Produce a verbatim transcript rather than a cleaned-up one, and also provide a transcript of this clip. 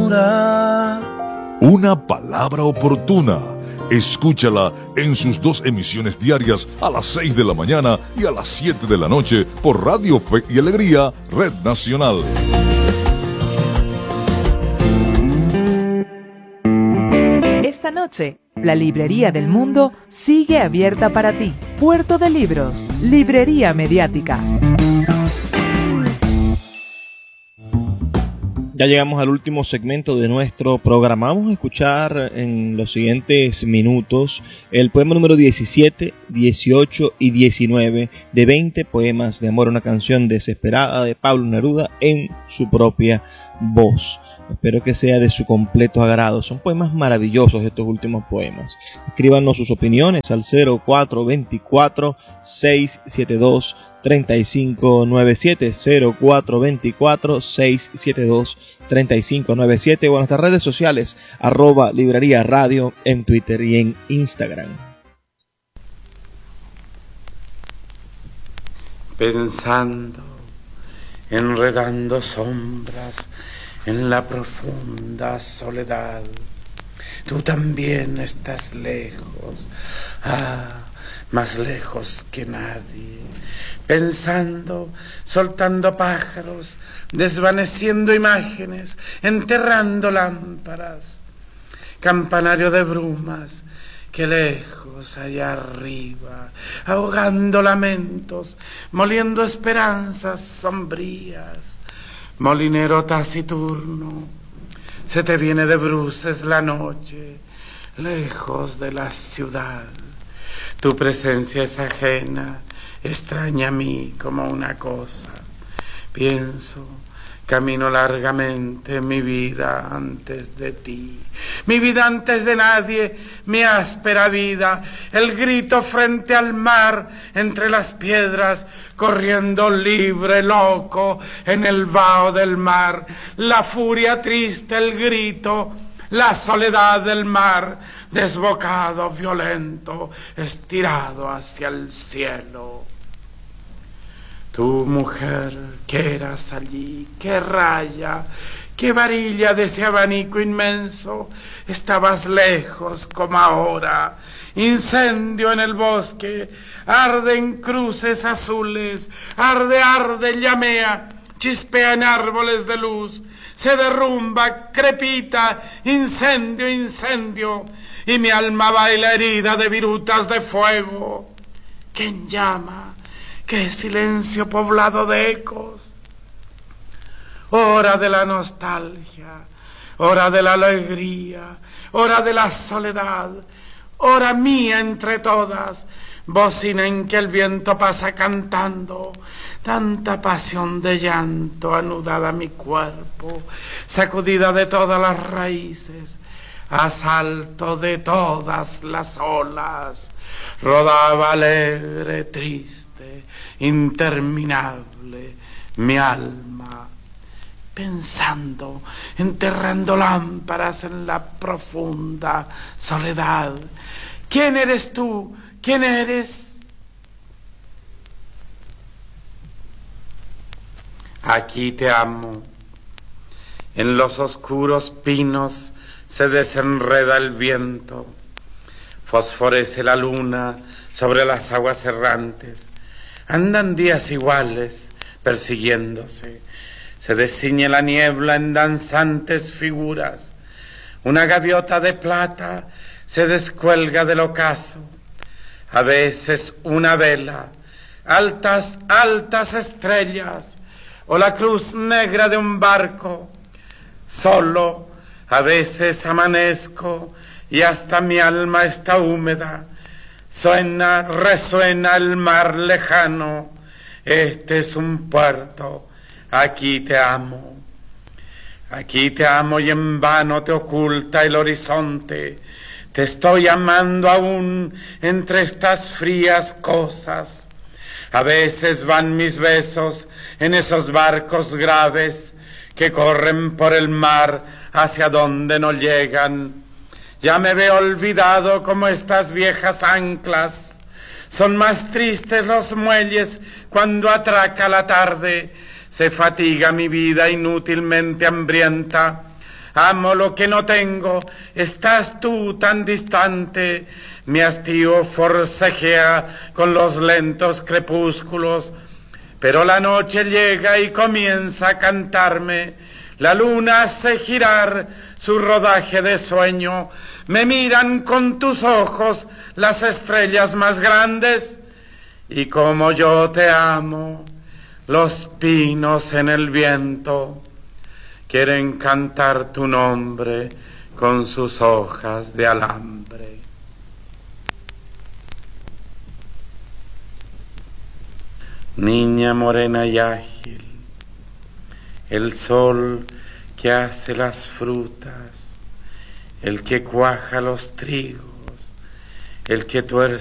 ternura. Una palabra oportuna. Escúchala en sus dos emisiones diarias a las seis de la mañana y a las siete de la noche por Radio Fe y Alegría, Red Nacional. Esta noche, la Librería del Mundo sigue abierta para ti. Puerto de Libros, Librería Mediática. Ya llegamos al último segmento de nuestro programa. Vamos a escuchar en los siguientes minutos el poema número diecisiete, dieciocho y diecinueve de veinte poemas de amor, una canción desesperada de Pablo Neruda en su propia voz. Espero que sea de su completo agrado. Son poemas maravillosos estos últimos poemas. Escríbanos sus opiniones al cero cuatro dos cuatro, seis siete dos, tres cinco nueve siete, cero cuatro dos cuatro, seis siete dos, tres cinco nueve siete o en nuestras redes sociales, arroba Librería Radio en Twitter y en Instagram. Pensando, enredando sombras en la profunda soledad, tú también estás lejos, ah, más lejos que nadie. Pensando, soltando pájaros, desvaneciendo imágenes, enterrando lámparas, campanario de brumas, que lejos allá arriba, ahogando lamentos, moliendo esperanzas sombrías. Molinero taciturno, se te viene de bruces la noche, lejos de la ciudad. Tu presencia es ajena, extraña a mí como una cosa. Pienso, camino largamente mi vida antes de ti, mi vida antes de nadie, mi áspera vida, el grito frente al mar, entre las piedras, corriendo libre, loco, en el vaho del mar, la furia triste, el grito, la soledad del mar, desbocado, violento, estirado hacia el cielo. Tu mujer, que eras allí, qué raya, qué varilla de ese abanico inmenso, estabas lejos como ahora. Incendio en el bosque, arde en cruces azules, arde, arde, llamea, chispea en árboles de luz, se derrumba, crepita, incendio, incendio, y mi alma baila herida de virutas de fuego. ¿Quién llama? ¡Qué silencio poblado de ecos! Hora de la nostalgia, hora de la alegría, hora de la soledad, hora mía entre todas, bocina en que el viento pasa cantando, tanta pasión de llanto anudada a mi cuerpo, sacudida de todas las raíces, asalto de todas las olas, rodaba alegre, triste, interminable mi alma, pensando, enterrando lámparas en la profunda soledad. ¿Quién eres tú? ¿Quién eres? Aquí te amo. En los oscuros pinos se desenreda el viento, fosforece la luna sobre las aguas errantes. Andan días iguales, persiguiéndose. Se desciñe la niebla en danzantes figuras. Una gaviota de plata se descuelga del ocaso. A veces una vela, altas, altas estrellas, o la cruz negra de un barco. Solo, a veces amanezco y hasta mi alma está húmeda. Suena, resuena el mar lejano, este es un puerto, aquí te amo. Aquí te amo y en vano te oculta el horizonte, te estoy amando aún entre estas frías cosas. A veces van mis besos en esos barcos graves que corren por el mar hacia donde no llegan. Ya me veo olvidado como estas viejas anclas. Son más tristes los muelles cuando atraca la tarde. Se fatiga mi vida inútilmente hambrienta. amo lo que no tengo, estás tú tan distante, mi hastío forcejea con los lentos crepúsculos, pero la noche llega y comienza a cantarme, la luna hace girar su rodaje de sueño, me miran con tus ojos las estrellas más grandes, y como yo te amo, los pinos en el viento quieren cantar tu nombre con sus hojas de alambre. Niña morena y ágil, el sol que hace las frutas, el que cuaja los trigos, el que tuerce